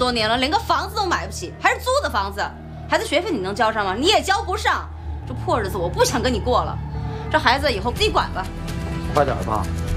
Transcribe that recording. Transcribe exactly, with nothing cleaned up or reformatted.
多年了，连个房子都买不起，还是租的房子。孩子学费你能交上吗？你也交不上。这破日子我不想跟你过了。这孩子以后自己管吧。 快点吧。